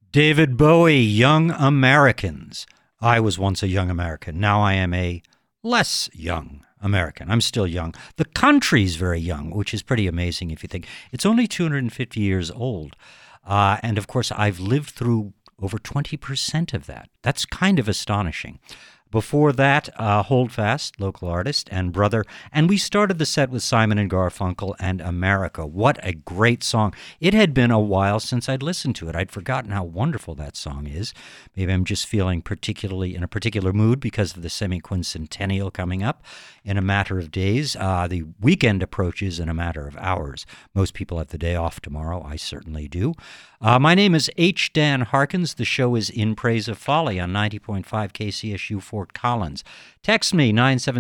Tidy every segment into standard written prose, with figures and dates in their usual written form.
David Bowie, Young Americans. I was once a young American. Now I am a less young American. I'm still young. The country's very young, which is pretty amazing if you think. It's only 250 years old. And of course, I've lived through over 20% of that. That's kind of astonishing. Before that, Holdfast, local artist, and Brother. And we started the set with Simon and Garfunkel and America. What a great song. It had been a while since I'd listened to it. I'd forgotten how wonderful that song is. Maybe I'm just feeling particularly in a particular mood because of the semi-quincentennial coming up in a matter of days. The weekend approaches in a matter of hours. Most people have the day off tomorrow. I certainly do. My name is H. Dan Harkins. The show is In Praise of Folly on 90.5 KCSU Fort Collins. Text me,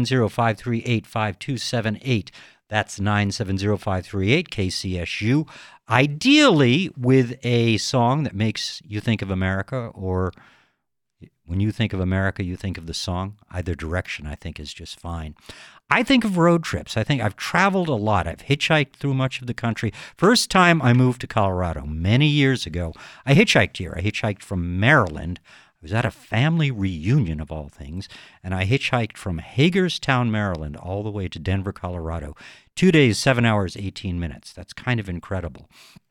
970-538-5278. That's 970-538-KCSU. Ideally with a song that makes you think of America, or when you think of America, you think of the song. Either direction, I think, is just fine. I think of road trips. I think I've traveled a lot. I've hitchhiked through much of the country. First time I moved to Colorado many years ago, I hitchhiked here. I hitchhiked from Maryland. I was at a family reunion of all things, and I hitchhiked from Hagerstown, Maryland, all the way to Denver, Colorado. 2 days, 7 hours, 18 minutes. That's kind of incredible.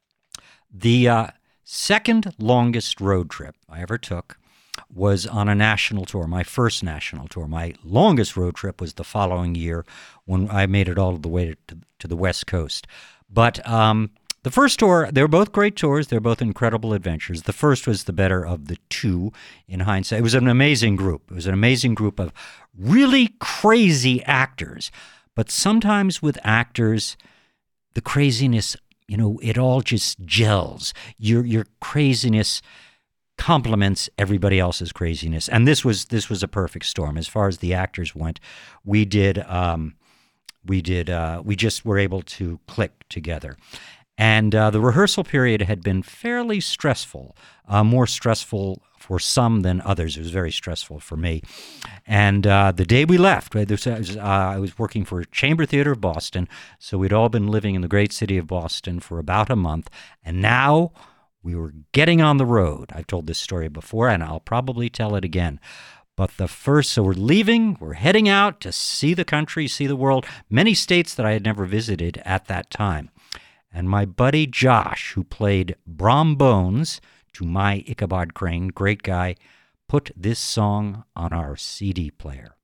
The second longest road trip I ever took was on a national tour, my first national tour. My longest road trip was the following year when I made it all the way to the West Coast. But the first tour, they were both great tours. They're both incredible adventures. The first was the better of the two in hindsight. It was an amazing group. It was an amazing group of really crazy actors. But sometimes with actors, the craziness, it all just gels. Your craziness complements everybody else's craziness, and this was a perfect storm as far as the actors went. We just were able to click together, and the rehearsal period had been fairly stressful, more stressful for some than others. It was very stressful for me, and the day we left, I was working for Chamber Theater of Boston, so we'd all been living in the great city of Boston for about a month, and now we were getting on the road. I've told this story before, and I'll probably tell it again. But so we're leaving, we're heading out to see the country, see the world, many states that I had never visited at that time. And my buddy Josh, who played Brom Bones to my Ichabod Crane, great guy, put this song on our CD player.